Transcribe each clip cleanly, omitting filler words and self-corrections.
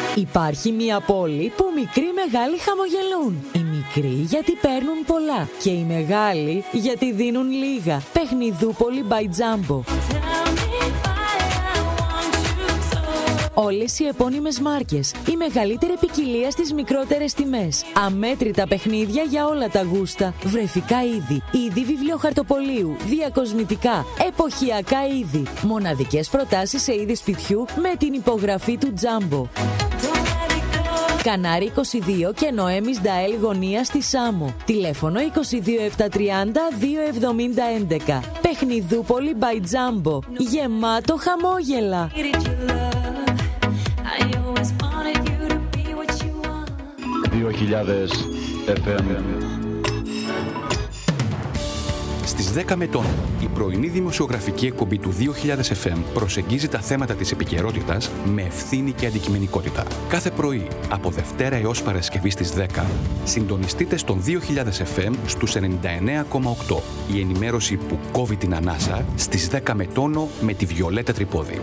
Υπάρχει μια πόλη που μικροί μεγάλοι χαμογελούν. Οι μικροί γιατί παίρνουν πολλά και οι μεγάλοι γιατί δίνουν λίγα. Παιχνιδούπολη by Jumbo. Όλες οι επώνυμες μάρκες, η μεγαλύτερη ποικιλία στις μικρότερες τιμές. Αμέτρητα παιχνίδια για όλα τα γούστα. Βρεφικά είδη, είδη βιβλιοχαρτοπολίου, διακοσμητικά, εποχιακά είδη. Μοναδικές προτάσεις σε είδη σπιτιού με την υπογραφή του Jumbo. Κανάρι 22 και Νοέμις Νταέλ γωνία στη Σάμο. Τηλέφωνο 22730 27011. Παιχνιδούπολη by Jumbo. Γεμάτο χαμόγελα. 2000 FM. Στις 10 με τον, η πρωινή δημοσιογραφική εκπομπή του 2000 FM προσεγγίζει τα θέματα της επικαιρότητας με ευθύνη και αντικειμενικότητα. Κάθε πρωί, από Δευτέρα έως Παρασκευή στις 10, συντονιστείτε στον 2000 FM στους 99,8. Η ενημέρωση που κόβει την ανάσα στις 10 με τόνο με τη Βιολέτα Τρυπόδη.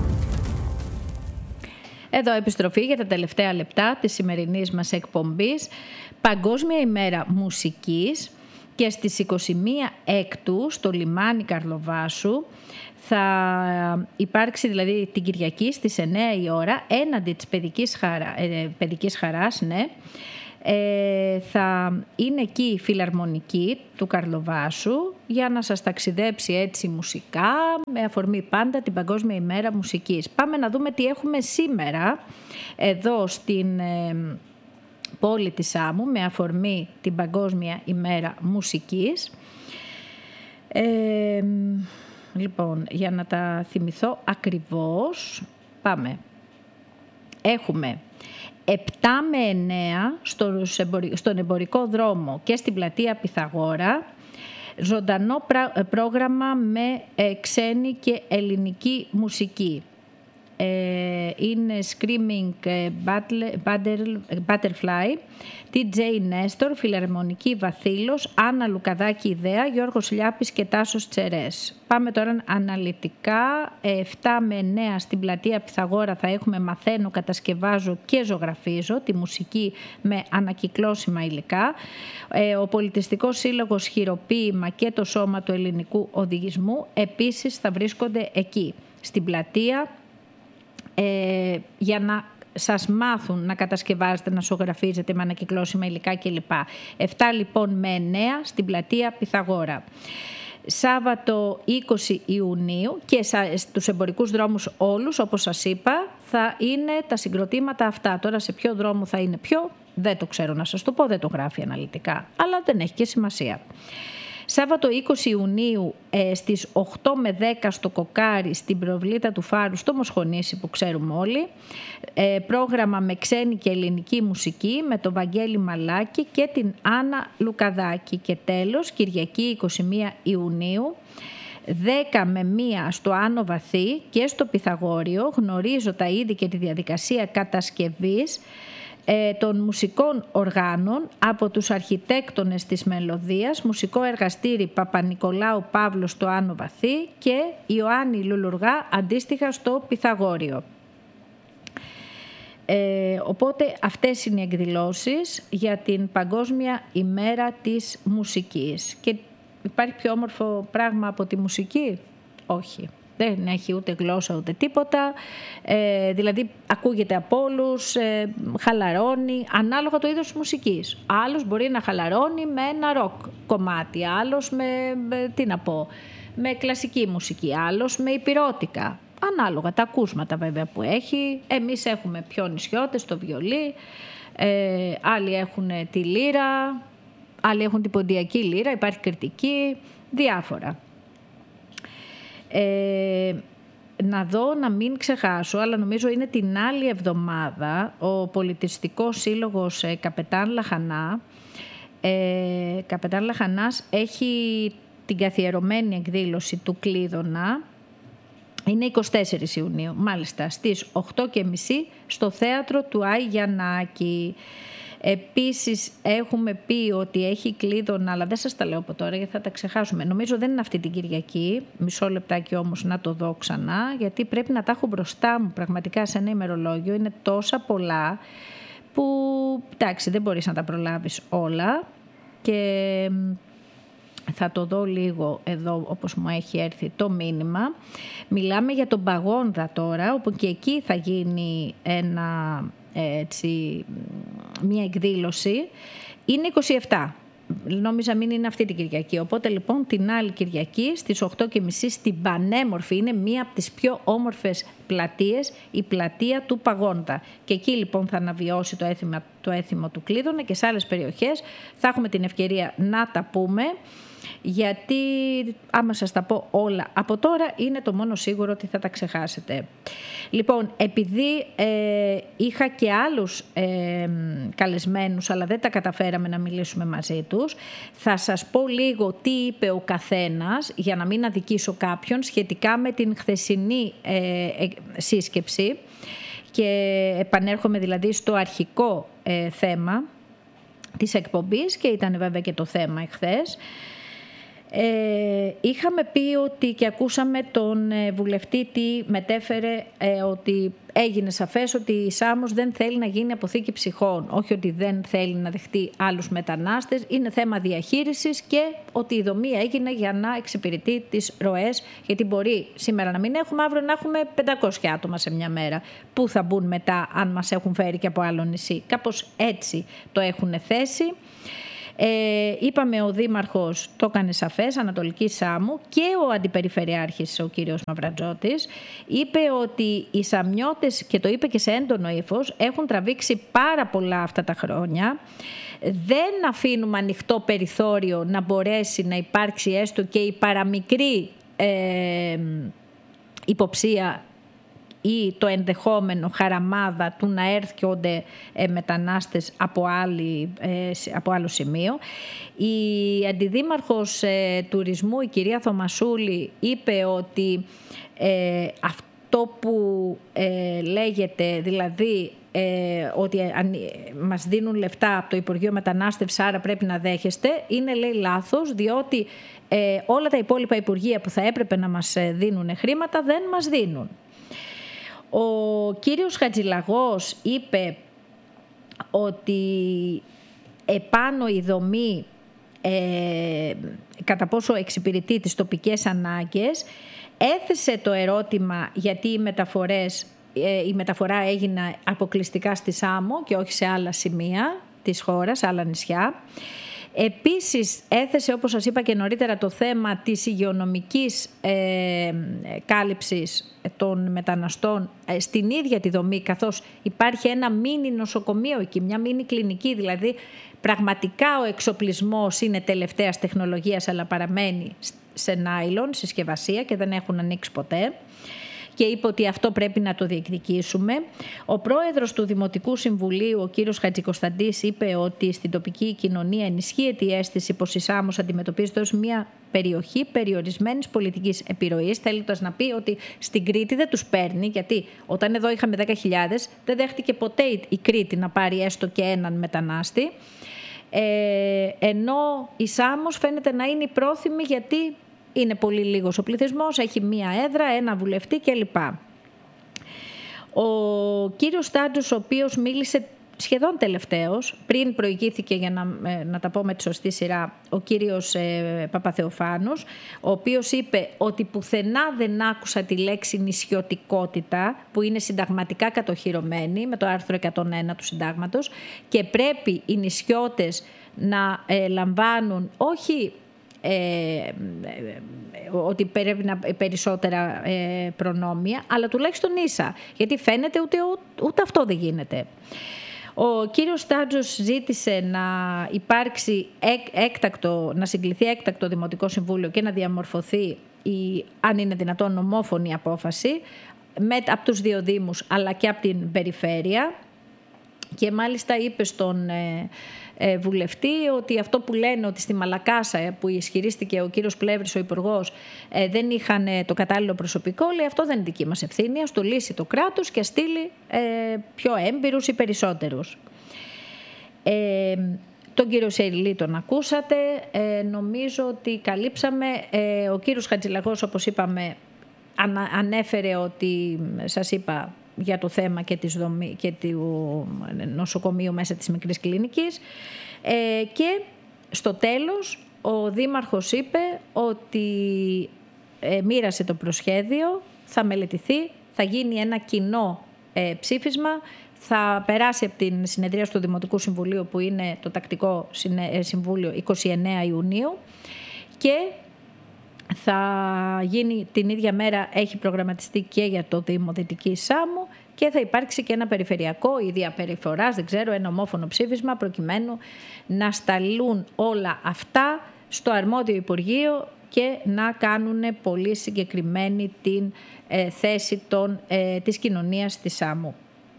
Εδώ επιστροφή για τα τελευταία λεπτά της σημερινής μας εκπομπής. Παγκόσμια ημέρα μουσικής και στις 21 Έκτου στο λιμάνι Καρλοβάσου θα υπάρξει δηλαδή την Κυριακή στις 9 η ώρα έναντι της παιδικής χαράς, ναι. Θα είναι εκεί η φιλαρμονική του Καρλοβάσου για να σας ταξιδέψει έτσι μουσικά με αφορμή πάντα την Παγκόσμια ημέρα μουσικής. Πάμε να δούμε τι έχουμε σήμερα εδώ στην πόλη της Σάμου με αφορμή την Παγκόσμια ημέρα μουσικής. Λοιπόν, για να τα θυμηθώ ακριβώς, πάμε. Έχουμε 7 με 9 στον εμπορικό δρόμο και στην πλατεία Πυθαγόρα, ζωντανό πρόγραμμα με ξένη και ελληνική μουσική. Είναι Screaming Butterfly, DJ Nestor, Φιλαρμονική Βαθύλος, Άννα Λουκαδάκη Ιδέα, Γιώργος Λιάπης και Τάσος Τσερές. Πάμε τώρα αναλυτικά. 7 με 9 στην πλατεία Πυθαγόρα θα έχουμε Μαθαίνω, κατασκευάζω και ζωγραφίζω, τη μουσική με ανακυκλώσιμα υλικά. Ο Πολιτιστικός Σύλλογος Χειροποίημα και το Σώμα του Ελληνικού Οδηγισμού επίσης θα βρίσκονται εκεί στην πλατεία για να σας μάθουν να κατασκευάζετε, να ζωγραφίζετε με ανακυκλώσιμα υλικά κλπ. 7 λοιπόν με 9 στην πλατεία Πυθαγόρα. Σάββατο 20 Ιουνίου και στους εμπορικούς δρόμους όλους, όπως σας είπα, θα είναι τα συγκροτήματα αυτά. Τώρα σε ποιο δρόμο θα είναι δεν το ξέρω να σας το πω, δεν το γράφει αναλυτικά, αλλά δεν έχει και σημασία. Σάββατο 20 Ιουνίου στις 8 με 10 στο Κοκάρι, στην Προβλήτα του Φάρου, στο Μοσχονήσι που ξέρουμε όλοι. Πρόγραμμα με ξένη και ελληνική μουσική με τον Βαγγέλη Μαλάκη και την Άννα Λουκαδάκη. Και τέλος, Κυριακή 21 Ιουνίου, 10 με 1 στο Άνω Βαθύ και στο Πυθαγόριο. Γνωρίζω τα είδη και τη διαδικασία κατασκευής των μουσικών οργάνων από τους αρχιτέκτονες της μελωδίας, μουσικό εργαστήρι Παπα-Νικολάου Παύλος στο Άνω Βαθύ και Ιωάννη Λουλουργά αντίστοιχα στο Πυθαγόριο. Οπότε αυτές είναι οι εκδηλώσεις για την Παγκόσμια ημέρα της μουσικής. Και υπάρχει πιο όμορφο πράγμα από τη μουσική? Όχι. Δεν έχει ούτε γλώσσα ούτε τίποτα, δηλαδή ακούγεται από όλους, χαλαρώνει, ανάλογα το είδος της μουσικής. Άλλος μπορεί να χαλαρώνει με ένα ροκ κομμάτι, άλλος με κλασική μουσική, άλλος με υπηρώτικα. Ανάλογα τα ακούσματα βέβαια που έχει. Εμείς έχουμε πιο νησιώτες, το βιολί, άλλοι έχουν τη λύρα, άλλοι έχουν την ποντιακή λύρα, υπάρχει κριτική, διάφορα. Να δω να μην ξεχάσω, αλλά νομίζω είναι την άλλη εβδομάδα, ο Πολιτιστικός Σύλλογος Καπετάν Λαχανάς έχει την καθιερωμένη εκδήλωση του Κλείδωνα. Είναι 24 Ιουνίου, μάλιστα, στις 8.30 στο θέατρο του Άι Γιαννάκη. Επίσης έχουμε πει ότι έχει Κλείδωνα, αλλά δεν σας τα λέω από τώρα γιατί θα τα ξεχάσουμε. Νομίζω δεν είναι αυτή την Κυριακή, μισό λεπτάκι όμως να το δω ξανά, γιατί πρέπει να τα έχω μπροστά μου πραγματικά σε ένα ημερολόγιο. Είναι τόσα πολλά που εντάξει δεν μπορείς να τα προλάβεις όλα και θα το δω λίγο εδώ όπως μου έχει έρθει το μήνυμα. Μιλάμε για τον Παγόνδα τώρα, όπου και εκεί θα γίνει μια εκδήλωση. Είναι 27. Νόμιζα μην είναι αυτή την Κυριακή. Οπότε λοιπόν την άλλη Κυριακή στις 8.30 στην πανέμορφη, είναι μία από τις πιο όμορφες πλατείες, η πλατεία του Παγόνδα. Και εκεί λοιπόν θα αναβιώσει το έθιμο του Κλείδωνα και σε άλλες περιοχές. Θα έχουμε την ευκαιρία να τα πούμε, γιατί άμα σας τα πω όλα από τώρα είναι το μόνο σίγουρο ότι θα τα ξεχάσετε. Λοιπόν, επειδή είχα και άλλους καλεσμένους αλλά δεν τα καταφέραμε να μιλήσουμε μαζί τους, θα σας πω λίγο τι είπε ο καθένας για να μην αδικήσω κάποιον σχετικά με την χθεσινή σύσκεψη, και επανέρχομαι δηλαδή στο αρχικό θέμα της εκπομπής, και ήταν βέβαια και το θέμα εχθές. Είχαμε πει ότι, και ακούσαμε τον βουλευτή τι μετέφερε, ότι έγινε σαφές ότι η Σάμος δεν θέλει να γίνει αποθήκη ψυχών. Όχι ότι δεν θέλει να δεχτεί άλλους μετανάστες, είναι θέμα διαχείρισης, και ότι η δομή έγινε για να εξυπηρετεί τις ροές, γιατί μπορεί σήμερα να μην έχουμε, αύριο να έχουμε 500 άτομα σε μια μέρα. Πού θα μπουν μετά αν μας έχουν φέρει και από άλλο νησί? Κάπως έτσι το έχουν θέσει. Είπαμε ο Δήμαρχος το έκανε σαφές, Ανατολική Σάμου, και ο Αντιπεριφερειάρχης ο κύριος Μαυρατζώτης είπε ότι οι Σαμιώτες, και το είπε και σε έντονο ύφος, έχουν τραβήξει πάρα πολλά αυτά τα χρόνια. Δεν αφήνουμε ανοιχτό περιθώριο να μπορέσει να υπάρξει έστω και η παραμικρή υποψία ή το ενδεχόμενο χαραμάδα του να έρχονται μετανάστες από άλλο σημείο. Η Αντιδήμαρχος Τουρισμού, η κυρία Θωμασούλη, είπε ότι αυτό που λέγεται, δηλαδή ότι μας δίνουν λεφτά από το Υπουργείο Μετανάστευσης, άρα πρέπει να δέχεστε, είναι, λέει, λάθος, διότι όλα τα υπόλοιπα υπουργεία που θα έπρεπε να μας δίνουν χρήματα δεν μας δίνουν. Ο κύριος Χατζηλαγός είπε ότι επάνω η δομή κατά πόσο εξυπηρετεί τις τοπικές ανάγκες. Έθεσε το ερώτημα γιατί η μεταφορά έγινε αποκλειστικά στη Σάμο και όχι σε άλλα σημεία της χώρας, άλλα νησιά. Επίσης έθεσε, όπως σας είπα και νωρίτερα, το θέμα της υγειονομικής κάλυψης των μεταναστών στην ίδια τη δομή, καθώς υπάρχει ένα μίνι νοσοκομείο εκεί, μια μίνι κλινική, δηλαδή πραγματικά ο εξοπλισμός είναι τελευταίας τεχνολογίας, αλλά παραμένει σε νάιλον, συσκευασία, και δεν έχουν ανοίξει ποτέ. Και είπε ότι αυτό πρέπει να το διεκδικήσουμε. Ο πρόεδρος του Δημοτικού Συμβουλίου, ο κύριος Χατζικοσταντής, είπε ότι στην τοπική κοινωνία ενισχύεται η αίσθηση πως η Σάμος αντιμετωπίζεται ως μια περιοχή περιορισμένης πολιτικής επιρροής, θέλοντας να πει ότι στην Κρήτη δεν τους παίρνει, γιατί όταν εδώ είχαμε 10.000 δεν δέχτηκε ποτέ η Κρήτη να πάρει έστω και έναν μετανάστη, ενώ η Σάμος φαίνεται να είναι η πρόθυμη, γιατί είναι πολύ λίγος ο πληθυσμός, έχει μία έδρα, ένα βουλευτή κλπ. Ο κύριος Στάντζος, ο οποίος μίλησε σχεδόν τελευταίος, πριν προηγήθηκε, για να τα πω με τη σωστή σειρά, ο κύριος Παπαθεοφάνος, ο οποίος είπε ότι πουθενά δεν άκουσα τη λέξη νησιωτικότητα, που είναι συνταγματικά κατοχυρωμένη με το άρθρο 101 του Συντάγματος, και πρέπει οι νησιώτες να λαμβάνουν όχι ότι πρέπει να περισσότερα προνόμια, αλλά τουλάχιστον ίσα, γιατί φαίνεται ούτε αυτό δεν γίνεται. Ο κύριος Στάντζος ζήτησε να υπάρξει να συγκληθεί έκτακτο Δημοτικό Συμβούλιο και να διαμορφωθεί αν είναι δυνατόν ομόφωνη απόφαση από τους δύο Δήμους αλλά και από την Περιφέρεια, και μάλιστα είπε στον βουλευτή ότι αυτό που λένε ότι στη Μαλακάσα, που ισχυρίστηκε ο κύριος Πλεύρης, ο υπουργός, δεν είχαν το κατάλληλο προσωπικό, λέει αυτό δεν είναι δική μας ευθύνη, ας το λύσει το κράτος και στείλει πιο έμπειρους ή περισσότερους. Τον κύριο Σεριλή τον ακούσατε, νομίζω ότι καλύψαμε. Ο κύριος Χατζηλαγός, όπως είπαμε, ανέφερε ότι, σας είπα, για το θέμα και του νοσοκομείου μέσα της μικρής κλινικής. Και στο τέλος ο Δήμαρχος είπε ότι μοίρασε το προσχέδιο, θα μελετηθεί, θα γίνει ένα κοινό ψήφισμα, θα περάσει από την συνεδρίαση του Δημοτικού Συμβουλίου, που είναι το τακτικό συμβούλιο, 29 Ιουνίου, και θα γίνει την ίδια μέρα, έχει προγραμματιστεί και για το Δήμο Δυτικής Σάμου, και θα υπάρξει και ένα περιφερειακό ή διαπεριφοράς, δεν ξέρω, ένα ομόφωνο ψήφισμα, προκειμένου να σταλούν όλα αυτά στο αρμόδιο Υπουργείο και να κάνουν πολύ συγκεκριμένη την θέση της κοινωνίας της Σάμου.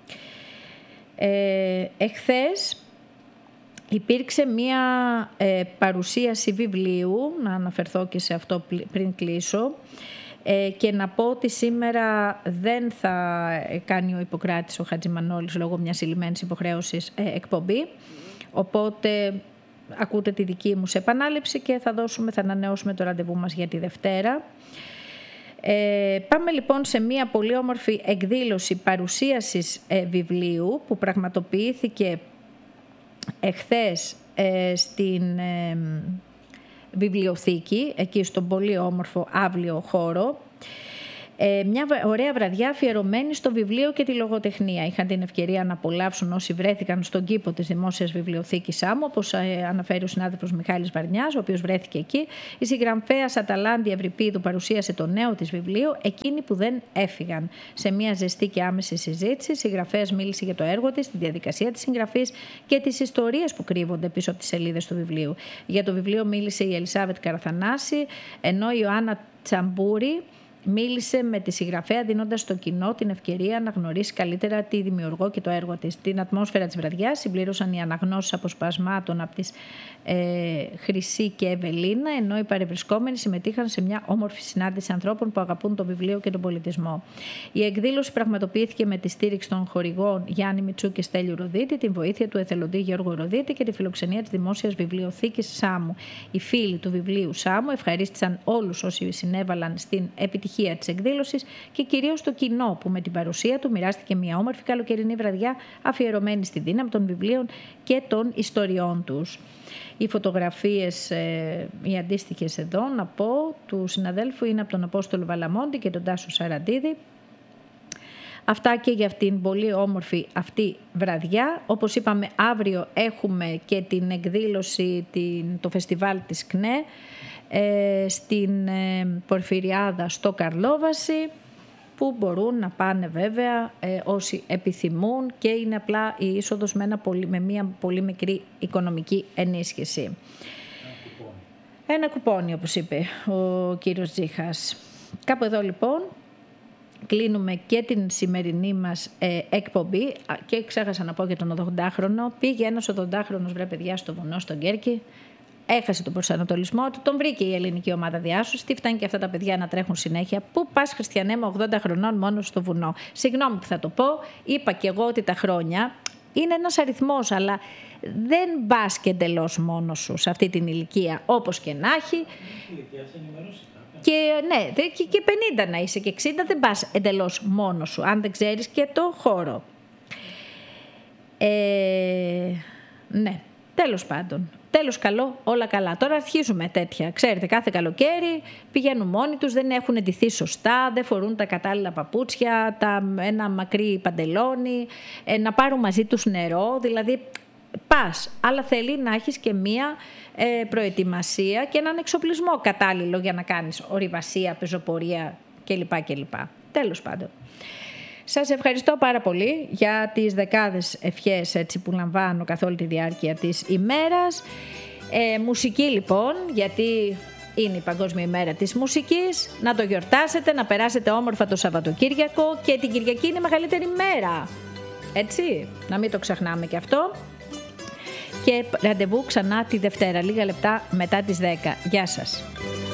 Εχθές υπήρξε μία παρουσίαση βιβλίου, να αναφερθώ και σε αυτό πριν κλείσω, και να πω ότι σήμερα δεν θα κάνει ο Ιπποκράτης ο Χατζημανόλης λόγω μιας ηλυμένης υποχρέωσης εκπομπή, οπότε ακούτε τη δική μου σε επανάληψη και θα ανανεώσουμε το ραντεβού μας για τη Δευτέρα. Πάμε λοιπόν σε μια πολύ όμορφη εκδήλωση παρουσίασης βιβλίου που πραγματοποιήθηκε εχθές στην βιβλιοθήκη, εκεί στον πολύ όμορφο άβλιο χώρο. Μια ωραία βραδιά αφιερωμένη στο βιβλίο και τη λογοτεχνία. Είχαν την ευκαιρία να απολαύσουν όσοι βρέθηκαν στον κήπο της Δημόσιας Βιβλιοθήκης Σάμου, όπως αναφέρει ο συνάδελφος Μιχάλης Βαρνιάς, ο οποίος βρέθηκε εκεί. Η συγγραφέας Αταλάντη Ευρυπίδου παρουσίασε το νέο της βιβλίο «Εκείνοι που δεν έφυγαν». Σε μια ζεστή και άμεση συζήτηση, η συγγραφέας μίλησε για το έργο της, τη διαδικασία της συγγραφής και τις ιστορίες που κρύβονται πίσω από τις σελίδες του βιβλίου. Για το βιβλίο μίλησε η Ελισάβετ Καραθανάση, ενώ η Ιωάννα Τσαμπούρη μίλησε με τη συγγραφέα, δίνοντας στο κοινό την ευκαιρία να γνωρίσει καλύτερα τη δημιουργό και το έργο της. Την ατμόσφαιρα της βραδιάς συμπλήρωσαν οι αναγνώσεις αποσπασμάτων από τις Χρυσή και Ευελίνα, ενώ οι παρευρισκόμενοι συμμετείχαν σε μια όμορφη συνάντηση ανθρώπων που αγαπούν το βιβλίο και τον πολιτισμό. Η εκδήλωση πραγματοποιήθηκε με τη στήριξη των χορηγών Γιάννη Μητσού και Στέλιου Ροδίτη, την βοήθεια του εθελοντή Γιώργου Ροδίτη και τη φιλοξενία της Δημόσιας Βιβλιοθήκης Σάμου. Οι φίλοι του βιβλίου Σάμου ευχαρίστησαν όλους όσοι συνέβαλαν στην επιτυχία της εκδήλωσης και κυρίως το κοινό που με την παρουσία του μοιράστηκε μια όμορφη καλοκαιρινή βραδιά αφιερωμένη στη δύναμη των βιβλίων και των ιστοριών τους. Οι φωτογραφίες, οι αντίστοιχες εδώ, να πω, του συναδέλφου είναι από τον Απόστολο Βαλαμόντη και τον Τάσο Σαραντίδη. Αυτά και για αυτήν πολύ όμορφη αυτή βραδιά. Όπως είπαμε, αύριο έχουμε και την εκδήλωση, το φεστιβάλ της ΚΝΕ, στην Πορφυριάδα στο Καρλόβαση, που μπορούν να πάνε βέβαια όσοι επιθυμούν, και είναι απλά η είσοδος με μια πολύ μικρή οικονομική ενίσχυση. Ένα κουπόνι, όπως είπε ο κύριος Τζίχας. Κάπου εδώ λοιπόν κλείνουμε και την σημερινή μας εκπομπή. Και ξέχασα να πω για τον 80χρονο. Πήγε ένας 80χρονος, βρε παιδιά, στο βουνό στον Κέρκη. Έχασε τον προσανατολισμό του, τον βρήκε η ελληνική ομάδα διάσωσης. Τι φτάνει και αυτά τα παιδιά να τρέχουν συνέχεια? Πού πας, χριστιανέ μου, 80 χρονών μόνο στο βουνό? Συγγνώμη που θα το πω, είπα και εγώ ότι τα χρόνια είναι ένας αριθμός, αλλά δεν πας και εντελώς μόνος σου σε αυτή την ηλικία, όπως και να έχει. Και ναι, και 50 να είσαι και 60, δεν πας εντελώς μόνος σου, αν δεν ξέρεις και το χώρο. Ναι, τέλος πάντων. Τέλος καλό, όλα καλά. Τώρα αρχίζουμε τέτοια. Ξέρετε, κάθε καλοκαίρι πηγαίνουν μόνοι τους, δεν έχουν ντυθεί σωστά, δεν φορούν τα κατάλληλα παπούτσια, ένα μακρύ παντελόνι, να πάρουν μαζί τους νερό. Δηλαδή, πας, αλλά θέλει να έχεις και μία προετοιμασία και έναν εξοπλισμό κατάλληλο για να κάνεις ορειβασία, πεζοπορία κλπ. Τέλος πάντων. Σας ευχαριστώ πάρα πολύ για τις δεκάδες ευχές που λαμβάνω καθ' όλη τη διάρκεια της ημέρας. Μουσική λοιπόν, γιατί είναι η Παγκόσμια ημέρα της μουσικής. Να το γιορτάσετε, να περάσετε όμορφα το Σαββατοκύριακο, και την Κυριακή είναι η μεγαλύτερη μέρα. Έτσι, να μην το ξεχνάμε και αυτό. Και ραντεβού ξανά τη Δευτέρα, λίγα λεπτά μετά τις 10. Γεια σας.